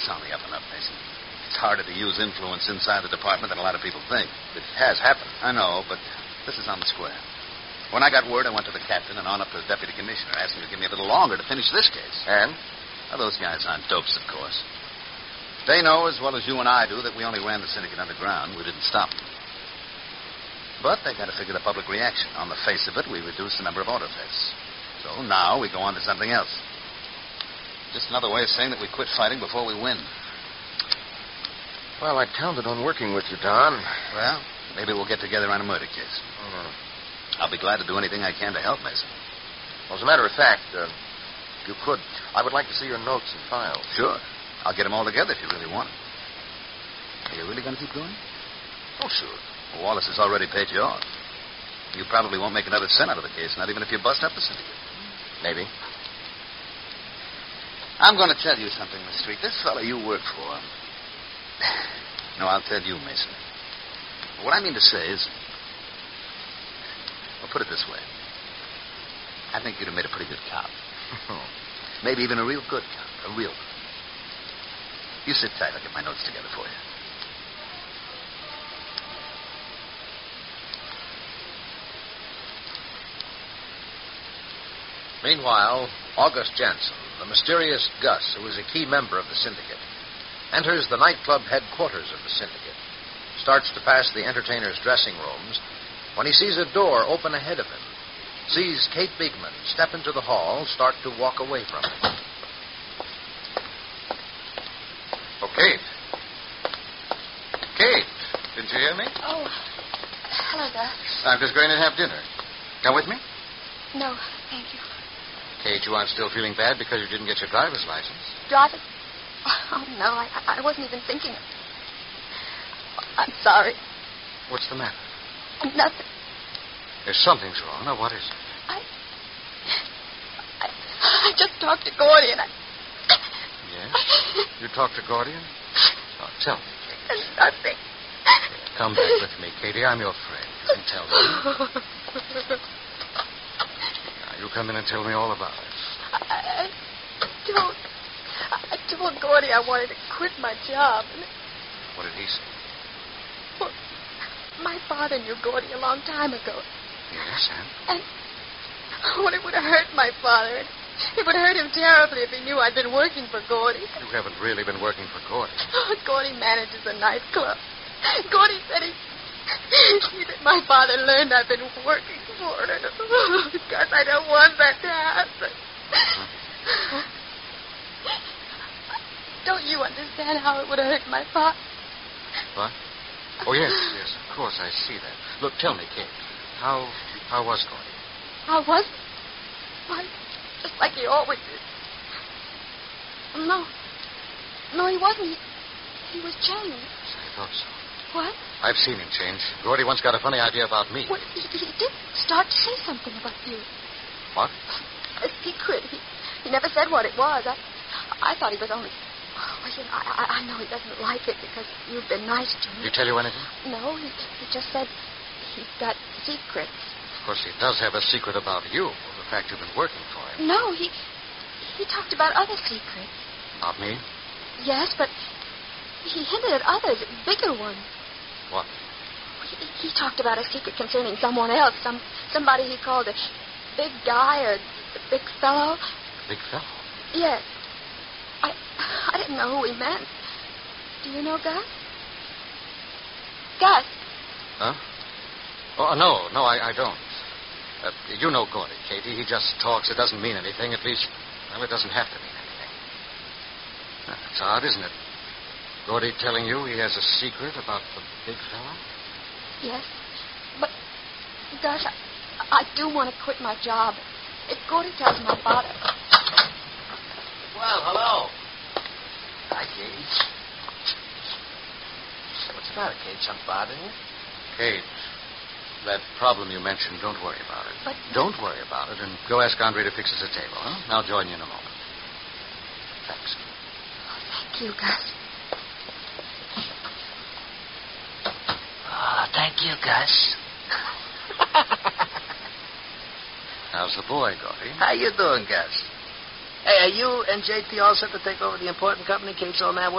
on the up and up, Mason. It's harder to use influence inside the department than a lot of people think. It has happened. I know, but this is on the square. When I got word, I went to the captain and on up to the deputy commissioner, asking him to give me a little longer to finish this case. And? Well, those guys aren't dopes, of course. They know as well as you and I do that we only ran the syndicate underground. We didn't stop them. But they got to figure the public reaction. On the face of it, we reduced the number of auto thefts. So now we go on to something else. Just another way of saying that we quit fighting before we win. Well, I counted on working with you, Don. Well, maybe we'll get together on a murder case. I'll be glad to do anything I can to help, Mason. Well, as a matter of fact, if you could, I would like to see your notes and files. Sure. I'll get them all together if you really want them. Are you really going to keep going? Oh, sure. Well, Wallace has already paid you off. You probably won't make another cent out of the case, not even if you bust up the syndicate. Maybe. I'm going to tell you something, Miss Street. This fellow you work for... No, I'll tell you, Mason. What I mean to say is... Well, put it this way. I think you'd have made a pretty good cop. Maybe even a real good cop. A real one. You sit tight. I'll get my notes together for you. Meanwhile, August Jansen, the mysterious Gus, who is a key member of the syndicate, enters the nightclub headquarters of the syndicate, starts to pass the entertainers' dressing rooms, when he sees a door open ahead of him, sees Kate Beekman step into the hall, start to walk away from him. Oh, Kate. Kate, didn't you hear me? Oh, hello, Gus. I'm just going to have dinner. Come with me? No, thank you. Kate, you aren't still feeling bad because you didn't get your driver's license? Driving? Oh, no, I wasn't even thinking of... I'm sorry. What's the matter? Nothing. If something's wrong. Now, what is it? I just talked to Gordy and I... Yes? You talked to Gordian? Oh, tell me, Kate. Nothing. Come back with me, Katie. I'm your friend. You can tell me. Now, you come in and tell me all about it. I told Gordy I wanted to quit my job. What did he say? Well, my father knew Gordy a long time ago. Yes, And well, it would have hurt my father. It would hurt him terribly if he knew I'd been working for Gordy. You haven't really been working for Gordy. Gordy manages a nightclub. Gordy said that my father learned I've been working for him. Because I don't want that to happen. Don't you understand how it would have hurt my father? What? Oh, yes, of course, I see that. Look, tell me, Kate, how was Gordy? How was he? Why, just like he always did. No, he wasn't. He was changed. I thought so. What? I've seen him change. Gordy once got a funny idea about me. Well, he did start to say something about you. What? A secret. He never said what it was. I thought he was only... Well, you know, I know he doesn't like it because you've been nice to him. Did he tell you anything? No, he just said he's got secrets. Of course, he does have a secret about you, the fact you've been working for him. No, he talked about other secrets. About me? Yes, but he hinted at others, bigger ones. What? He talked about a secret concerning someone else, somebody he called a big guy or a big fellow. Big fellow? Yes. I didn't know who he meant. Do you know Gus? Gus? Huh? Oh, no, I don't. You know Gordy, Katie. He just talks. It doesn't mean anything. At least, well, it doesn't have to mean anything. It's odd, isn't it? Gordy telling you he has a secret about the big fellow? Yes. But, Gus, I do want to quit my job. If Gordy tells my father... Well, hello. Hi, Katie. What's the matter, Kate? Something bothering you? Kate, that problem you mentioned, don't worry about it. But... Don't worry about it, and go ask Andre to fix us a table, huh? I'll join you in a moment. Thanks. Oh, thank you, Gus. Oh, thank you, Gus. How's the boy, Gordy? How you doing, Gus? Hey, are you and JP all set to take over the important company Kate's on that way?